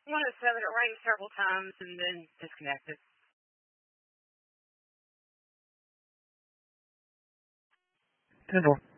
107, it rang several times and then disconnected. 10-4.